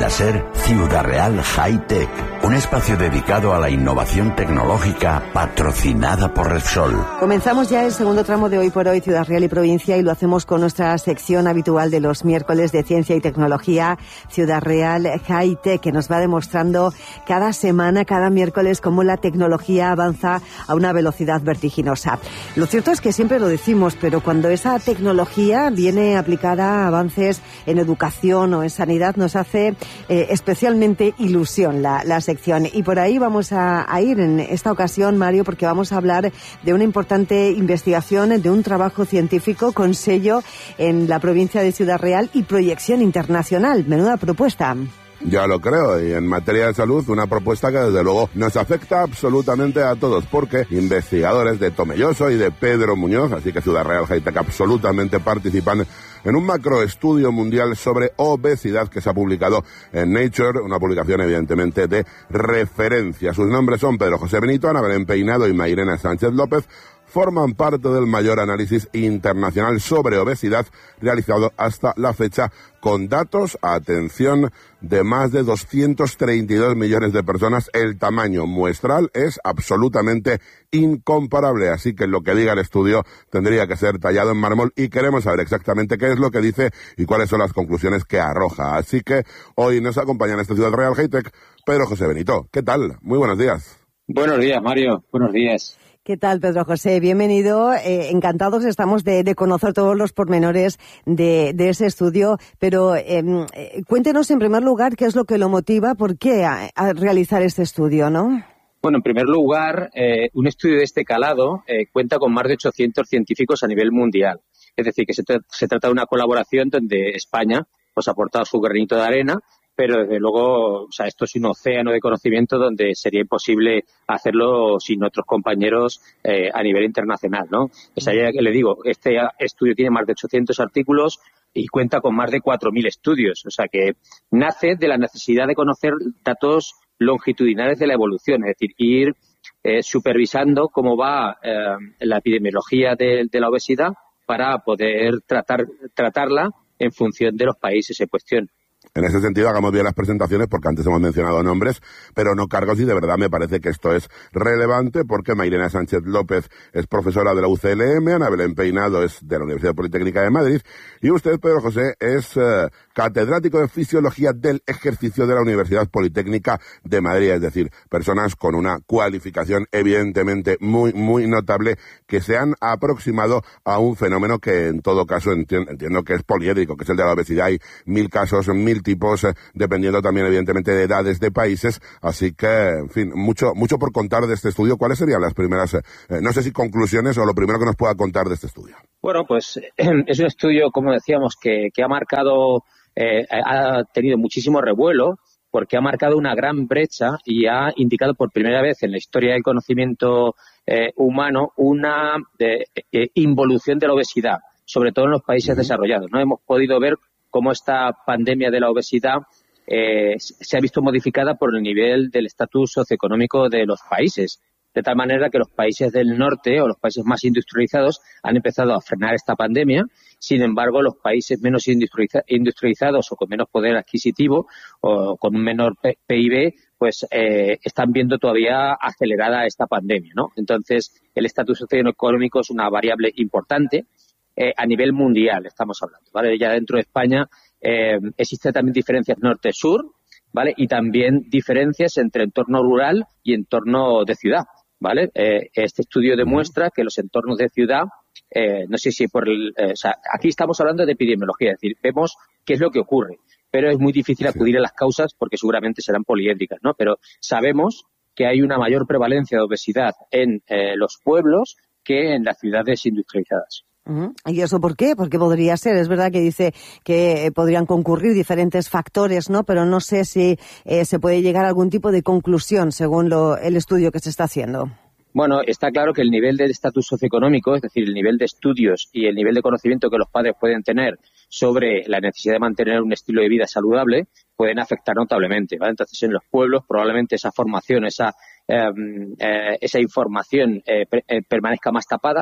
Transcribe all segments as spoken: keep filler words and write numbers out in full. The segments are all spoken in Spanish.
la SER, Ciudad Real High Tech, un espacio dedicado a la innovación tecnológica patrocinada por Repsol. Comenzamos ya el segundo tramo de Hoy por Hoy, Ciudad Real y Provincia, y lo hacemos con nuestra sección habitual de los miércoles de Ciencia y Tecnología, Ciudad Real High Tech, que nos va demostrando cada semana, cada miércoles, cómo la tecnología avanza a una velocidad vertiginosa. Lo cierto es que siempre lo decimos, pero cuando esa tecnología viene aplicada a avances en educación o en sanidad, nos hace eh, especialmente ilusión la, la sección. Y por ahí vamos a, a ir en esta ocasión, Mario, porque vamos a hablar de una importante investigación, de un trabajo científico con sello en la provincia de Ciudad Real y proyección internacional. Menuda propuesta. Ya lo creo, y en materia de salud, una propuesta que desde luego nos afecta absolutamente a todos, porque investigadores de Tomelloso y de Pedro Muñoz, así que Ciudad Real High Tech, absolutamente participan en un macroestudio mundial sobre obesidad que se ha publicado en Nature, una publicación evidentemente de referencia. Sus nombres son Pedro José Benito, Ana Belén Peinado y Mairena Sánchez López. Forman parte del mayor análisis internacional sobre obesidad realizado hasta la fecha, con datos, atención, de más de doscientos treinta y dos millones de personas. El tamaño muestral es absolutamente incomparable, así que lo que diga el estudio tendría que ser tallado en mármol, y queremos saber exactamente qué es lo que dice y cuáles son las conclusiones que arroja. Así que hoy nos acompaña en esta Ciudad Real High Tech Pedro José Benito. ¿Qué tal? Muy buenos días. Buenos días, Mario. Buenos días. ¿Qué tal, Pedro José? Bienvenido. Eh, encantados estamos de, de conocer todos los pormenores de, de ese estudio, pero eh, cuéntenos en primer lugar qué es lo que lo motiva, por qué a, a realizar este estudio, ¿no? Bueno, en primer lugar, eh, un estudio de este calado eh, cuenta con más de ochocientos científicos a nivel mundial. Es decir, que se, tra- se trata de una colaboración donde España pues, ha aportado su granito de arena, pero desde luego, o sea, esto es un océano de conocimiento donde sería imposible hacerlo sin otros compañeros eh, a nivel internacional, ¿no? O sea, ya que le digo, este estudio tiene más de ochocientos artículos y cuenta con más de cuatro mil estudios, o sea que nace de la necesidad de conocer datos longitudinales de la evolución, es decir, ir eh, supervisando cómo va eh, la epidemiología de, de la obesidad para poder tratar tratarla en función de los países en cuestión. En ese sentido, hagamos bien las presentaciones, porque antes hemos mencionado nombres, pero no cargos, y de verdad me parece que esto es relevante, porque Mairena Sánchez López es profesora de la U C L M, Ana Belén Peinado es de la Universidad Politécnica de Madrid, y usted, Pedro José, es uh, catedrático de Fisiología del Ejercicio de la Universidad Politécnica de Madrid, es decir, personas con una cualificación evidentemente muy, muy notable, que se han aproximado a un fenómeno que en todo caso entiendo, entiendo que es poliédrico, que es el de la obesidad. Hay mil casos, mil tipos, eh, dependiendo también evidentemente de edades de países, así que, en fin, mucho mucho por contar de este estudio. ¿Cuáles serían las primeras, eh, no sé si conclusiones o lo primero que nos pueda contar de este estudio? Bueno, pues es un estudio, como decíamos, que, que ha marcado, eh, ha tenido muchísimo revuelo, porque ha marcado una gran brecha y ha indicado por primera vez en la historia del conocimiento eh, humano una eh, eh, involución de la obesidad, sobre todo en los países uh-huh. desarrollados, ¿no? Hemos podido ver cómo esta pandemia de la obesidad eh, se ha visto modificada por el nivel del estatus socioeconómico de los países, de tal manera que los países del norte o los países más industrializados han empezado a frenar esta pandemia. Sin embargo, los países menos industrializa- industrializados o con menos poder adquisitivo o con un menor P I B, pues eh, están viendo todavía acelerada esta pandemia, ¿no? Entonces, el estatus socioeconómico es una variable importante. Eh, a nivel mundial estamos hablando, ¿vale? Ya dentro de España eh, existen también diferencias norte-sur, ¿vale? Y también diferencias entre entorno rural y entorno de ciudad, ¿vale? Eh, este estudio demuestra que los entornos de ciudad, eh, no sé si por el... Eh, o sea, aquí estamos hablando de epidemiología, es decir, vemos qué es lo que ocurre, pero es muy difícil acudir a las causas porque seguramente serán poliédricas, ¿no? Pero sabemos que hay una mayor prevalencia de obesidad en eh, los pueblos que en las ciudades industrializadas. Uh-huh. ¿Y eso por qué? Porque podría ser, es verdad que dice que eh, podrían concurrir diferentes factores, ¿no? Pero no sé si eh, se puede llegar a algún tipo de conclusión según lo, el estudio que se está haciendo. Bueno, está claro que el nivel del estatus socioeconómico, es decir, el nivel de estudios y el nivel de conocimiento que los padres pueden tener sobre la necesidad de mantener un estilo de vida saludable, pueden afectar notablemente, ¿vale? Entonces, en los pueblos probablemente esa formación, esa, eh, eh, esa información eh, pre- eh, permanezca más tapada,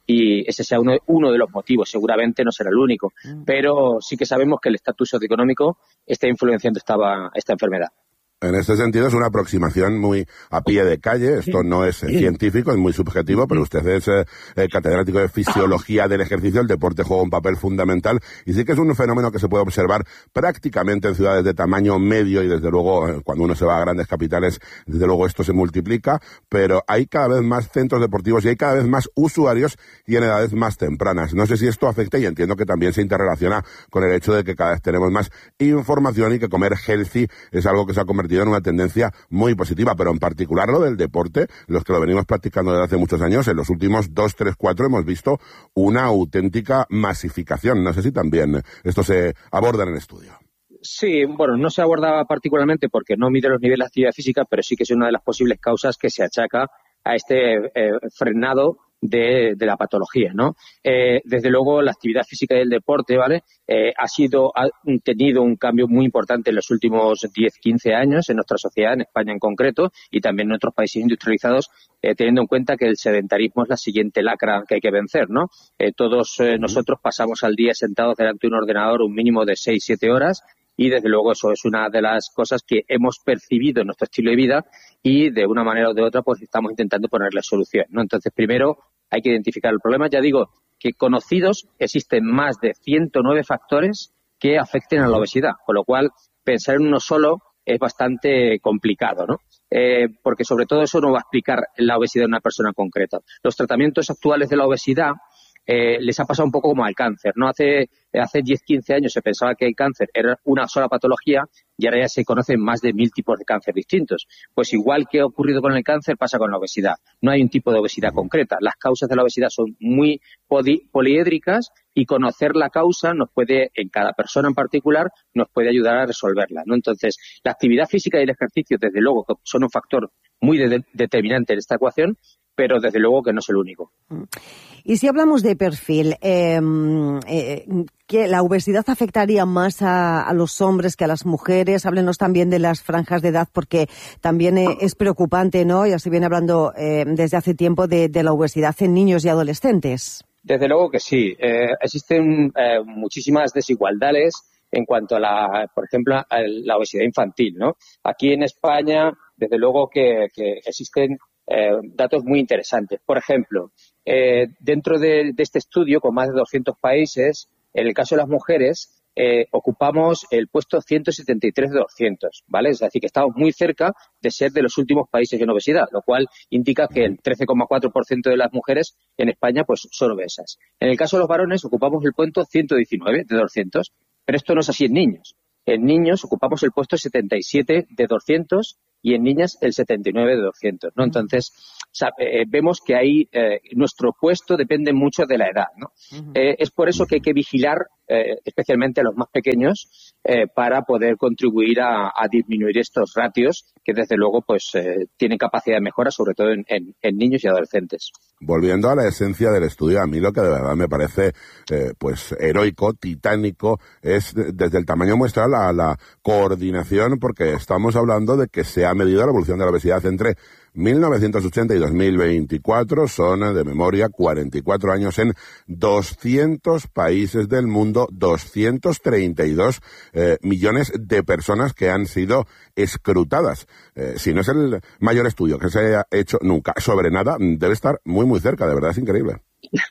y ese sea uno, uno de los motivos. Seguramente no será el único, pero sí que sabemos que el estatus socioeconómico está influenciando esta, esta enfermedad. En este sentido es una aproximación muy a pie de calle, esto no es eh, científico, es muy subjetivo, pero usted es eh, eh, catedrático de Fisiología del Ejercicio, el deporte juega un papel fundamental y sí que es un fenómeno que se puede observar prácticamente en ciudades de tamaño medio y desde luego eh, cuando uno se va a grandes capitales, desde luego esto se multiplica, pero hay cada vez más centros deportivos y hay cada vez más usuarios y en edades más tempranas. No sé si esto afecta y entiendo que también se interrelaciona con el hecho de que cada vez tenemos más información y que comer healthy es algo que se ha convertido en una tendencia muy positiva, pero en particular lo del deporte, los que lo venimos practicando desde hace muchos años, en los últimos dos, tres, cuatro hemos visto una auténtica masificación. No sé si también esto se aborda en el estudio. Sí, bueno, no se aborda particularmente porque no mide los niveles de actividad física, pero sí que es una de las posibles causas que se achaca a este eh, frenado de, de la patología, ¿no? Eh, desde luego, la actividad física y el deporte, ¿vale? Eh, ha sido, ha tenido un cambio muy importante en los últimos diez, quince años en nuestra sociedad, en España en concreto, y también en otros países industrializados, eh, teniendo en cuenta que el sedentarismo es la siguiente lacra que hay que vencer, ¿no? Eh, todos eh, nosotros pasamos al día sentados delante de un ordenador un mínimo de seis, siete horas, y desde luego eso es una de las cosas que hemos percibido en nuestro estilo de vida y de una manera o de otra pues estamos intentando ponerle solución, ¿no? Entonces primero hay que identificar el problema. Ya digo que conocidos existen más de ciento nueve factores que afecten a la obesidad, con lo cual pensar en uno solo es bastante complicado, ¿no? Eh, porque sobre todo eso no va a explicar la obesidad de una persona concreta. Los tratamientos actuales de la obesidad Eh, les ha pasado un poco como al cáncer, ¿no? Hace, hace diez, quince años se pensaba que el cáncer era una sola patología y ahora ya se conocen más de mil tipos de cáncer distintos. Pues igual que ha ocurrido con el cáncer, pasa con la obesidad. No hay un tipo de obesidad concreta. Las causas de la obesidad son muy poli- poliédricas y conocer la causa nos puede, en cada persona en particular, nos puede ayudar a resolverla, ¿no? Entonces, la actividad física y el ejercicio, desde luego, son un factor muy de- determinante en esta ecuación, pero desde luego que no es el único. Y si hablamos de perfil, eh, eh, ¿que la obesidad afectaría más a, a los hombres que a las mujeres? Háblenos también de las franjas de edad, porque también eh, es preocupante, ¿no? Ya se viene hablando eh, desde hace tiempo de, de la obesidad en niños y adolescentes. Desde luego que sí. Eh, existen eh, muchísimas desigualdades en cuanto a la, por ejemplo, a la obesidad infantil, ¿no? Aquí en España, desde luego que, que existen Eh, datos muy interesantes. Por ejemplo, eh, dentro de, de este estudio, con más de doscientos países, en el caso de las mujeres, eh, ocupamos el puesto ciento setenta y tres de doscientos, ¿vale? Es decir, que estamos muy cerca de ser de los últimos países en obesidad, lo cual indica que el trece coma cuatro por ciento de las mujeres en España pues son obesas. En el caso de los varones, ocupamos el puesto ciento diecinueve de doscientos, pero esto no es así en niños. En niños ocupamos el puesto setenta y siete de doscientos y en niñas el setenta y nueve de doscientos, ¿no? Entonces, o sea, eh, vemos que ahí eh, nuestro puesto depende mucho de la edad, ¿no? Uh-huh. Eh, es por eso que hay que vigilar eh, especialmente a los más pequeños eh, para poder contribuir a, a disminuir estos ratios que desde luego pues eh, tienen capacidad de mejora, sobre todo en, en, en niños y adolescentes. Volviendo a la esencia del estudio, a mí lo que de verdad me parece eh, pues heroico, titánico, es desde el tamaño muestral a la coordinación, porque estamos hablando de que se ha medido la evolución de la obesidad entre mil novecientos ochenta y dos mil veinticuatro, son de memoria cuarenta y cuatro años en doscientos países del mundo, doscientos treinta y dos eh, millones de personas que han sido escrutadas. Eh, si no es el mayor estudio que se haya hecho nunca sobre nada, debe estar muy muy cerca, de verdad es increíble.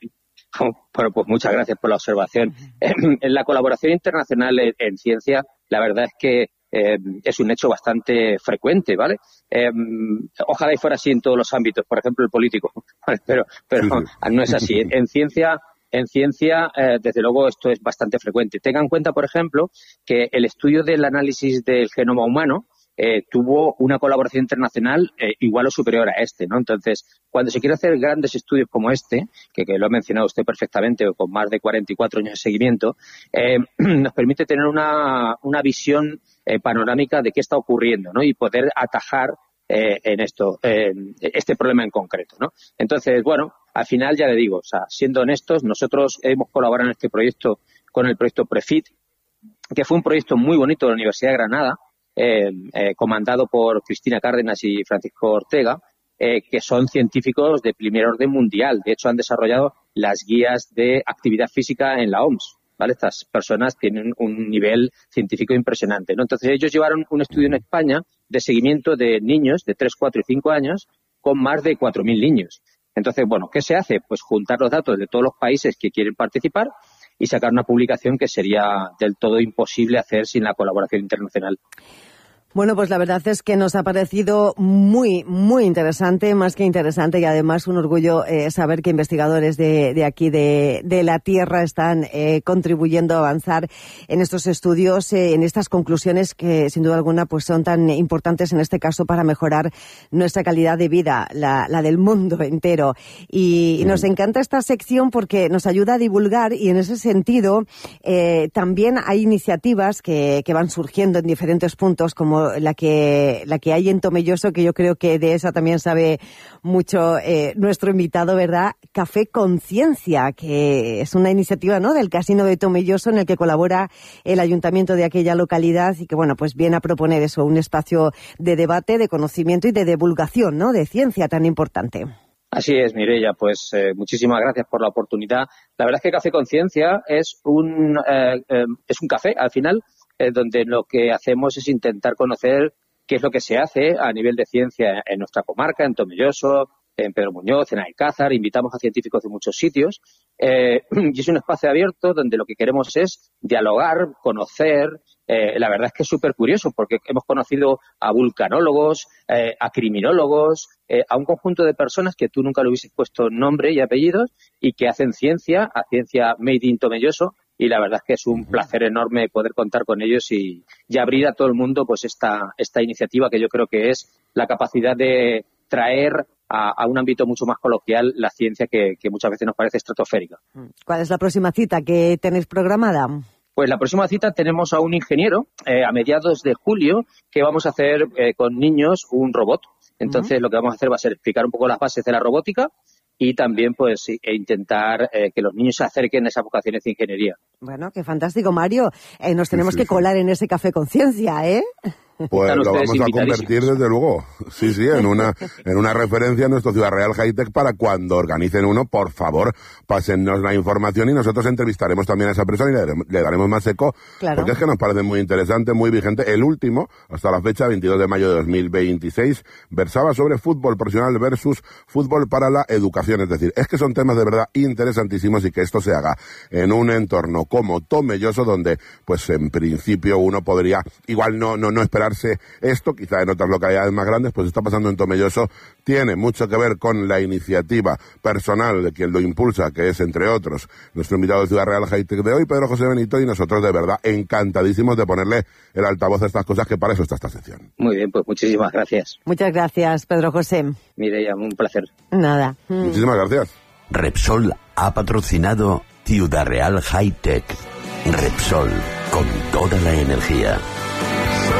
Bueno, pues muchas gracias por la observación. En la colaboración internacional en, en ciencia, la verdad es que Eh, es un hecho bastante frecuente, ¿vale? Eh, ojalá y fuera así en todos los ámbitos, por ejemplo el político, ¿vale? pero pero sí, sí. No es así. En, en ciencia, en ciencia eh, desde luego esto es bastante frecuente. Tengan en cuenta, por ejemplo, que el estudio del análisis del genoma humano eh, tuvo una colaboración internacional eh, igual o superior a este, ¿no? Entonces, cuando se quiere hacer grandes estudios como este, que, que lo ha mencionado usted perfectamente, con más de cuarenta y cuatro años de seguimiento, eh, nos permite tener una, una visión eh, panorámica de qué está ocurriendo, ¿no? Y poder atajar eh, en esto, eh, este problema en concreto, ¿no? Entonces, bueno, al final ya le digo, o sea, siendo honestos, nosotros hemos colaborado en este proyecto con el proyecto PREFIT, que fue un proyecto muy bonito de la Universidad de Granada, Eh, eh, comandado por Cristina Cárdenas y Francisco Ortega, eh, que son científicos de primer orden mundial. De hecho, han desarrollado las guías de actividad física en la O M S. ¿Vale? Estas personas tienen un nivel científico impresionante, ¿no? Entonces, ellos llevaron un estudio en España de seguimiento de niños de tres, cuatro y cinco años con más de cuatro mil niños. Entonces, bueno, ¿qué se hace? Pues juntar los datos de todos los países que quieren participar y sacar una publicación que sería del todo imposible hacer sin la colaboración internacional. Bueno, pues la verdad es que nos ha parecido muy, muy interesante, más que interesante, y además un orgullo eh, saber que investigadores de, de aquí, de, de la Tierra, están eh, contribuyendo a avanzar en estos estudios, eh, en estas conclusiones que, sin duda alguna, pues son tan importantes en este caso para mejorar nuestra calidad de vida, la, la del mundo entero. Y, y nos encanta esta sección porque nos ayuda a divulgar, y en ese sentido eh, también hay iniciativas que, que van surgiendo en diferentes puntos, como la que la que hay en Tomelloso, que yo creo que de esa también sabe mucho eh, nuestro invitado, ¿verdad? Café Conciencia, que es una iniciativa, ¿no?, del Casino de Tomelloso, en el que colabora el ayuntamiento de aquella localidad y que, bueno, pues viene a proponer eso, un espacio de debate, de conocimiento y de divulgación, ¿no?, de ciencia tan importante. Así es, Mireia, pues eh, muchísimas gracias por la oportunidad. La verdad es que Café Conciencia es un eh, eh, es un café, al final, eh, donde lo que hacemos es intentar conocer qué es lo que se hace a nivel de ciencia en nuestra comarca, en Tomelloso, en Pedro Muñoz, en Alcázar. Invitamos a científicos de muchos sitios eh, y es un espacio abierto donde lo que queremos es dialogar, conocer. Eh, la verdad es que es súper curioso porque hemos conocido a vulcanólogos, eh, a criminólogos, eh, a un conjunto de personas que tú nunca le hubieses puesto nombre y apellidos y que hacen ciencia, a ciencia made in Tomelloso, y la verdad es que es un placer enorme poder contar con ellos y, y abrir a todo el mundo pues esta, esta iniciativa, que yo creo que es la capacidad de traer a, a un ámbito mucho más coloquial la ciencia que, que muchas veces nos parece estratosférica. ¿Cuál es la próxima cita que tenéis programada? Pues la próxima cita tenemos a un ingeniero eh, a mediados de julio que vamos a hacer eh, con niños un robot. Entonces uh-huh. lo que vamos a hacer va a ser explicar un poco las bases de la robótica y también pues e intentar eh, que los niños se acerquen a esas vocaciones de ingeniería. Bueno, qué fantástico, Mario. Eh, nos tenemos sí, sí, que colar sí. en ese Café Conciencia, ¿eh? Pues lo vamos a convertir desde luego, sí, sí, en una en una referencia a nuestro Ciudad Real High Tech para cuando organicen uno, por favor, pásennos la información y nosotros entrevistaremos también a esa persona y le, daremos, le daremos más eco, claro. Porque es que nos parece muy interesante, muy vigente. El último, hasta la fecha, veintidós de mayo de dos mil veintiséis, versaba sobre fútbol profesional versus fútbol para la educación, es decir, es que son temas de verdad interesantísimos y que esto se haga en un entorno como Tomelloso, donde, pues en principio uno podría, igual no, no, no esperar esto, quizá en otras localidades más grandes, pues está pasando en Tomelloso, tiene mucho que ver con la iniciativa personal de quien lo impulsa, que es, entre otros, nuestro invitado de Ciudad Real High Tech de hoy, Pedro José Benito, y nosotros de verdad encantadísimos de ponerle el altavoz a estas cosas, que para eso está esta sección. Muy bien, pues muchísimas gracias. Muchas gracias, Pedro José. Mireia, un placer. Nada. Muchísimas gracias. Repsol ha patrocinado Ciudad Real High Tech. Repsol, con toda la energía.